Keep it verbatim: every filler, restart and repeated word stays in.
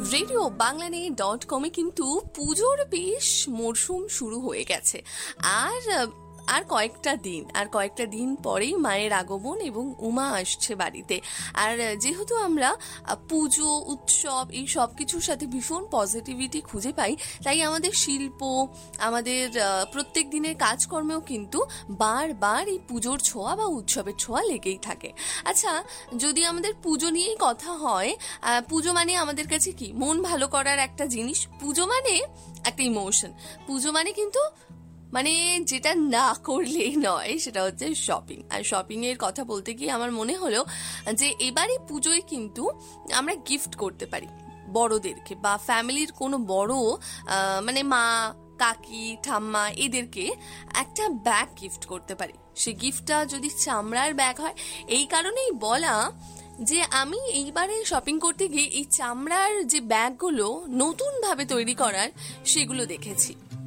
Radio বাংলানি dot কমে কিন্তু পুজোর বেশ মরশুম শুরু হয়ে গেছে। আর আর কয়েকটা দিন আর কয়েকটা দিন পরেই মায়ের আগমন এবং উমা আসছে বাড়িতে। আর যেহেতু আমরা পুজো উৎসব এই সব কিছুর সাথে ভীষণ পজিটিভিটি খুঁজে পাই, তাই আমাদের শিল্প, আমাদের প্রত্যেক দিনের কাজকর্মেও কিন্তু বারবার এই পুজোর ছোঁয়া বা উৎসবের ছোঁয়া লেগেই থাকে। আচ্ছা, যদি আমাদের পুজো নিয়েই কথা হয়, পুজো মানে আমাদের কাছে কি মন ভালো করার একটা জিনিস। পুজো মানে একটা ইমোশন। পুজো মানে কিন্তু মানে যেটা না করলেই নয় সেটা হচ্ছে শপিং। আর শপিং এর কথা বলতে গিয়ে আমার মনে হলো যে এবারে পুজোয় কিন্তু আমরা গিফট করতে পারি বড়দেরকে, বা ফ্যামিলির কোনো বড় মানে মা, কাকি, ঠাম্মা এদেরকে একটা ব্যাগ গিফট করতে পারি। সে গিফটটা যদি চামড়ার ব্যাগ হয়, এই কারণেই বলা যে আমি এইবারে শপিং করতে গিয়ে এই চামড়ার যে ব্যাগগুলো নতুন ভাবে তৈরি করার সেগুলো দেখেছি।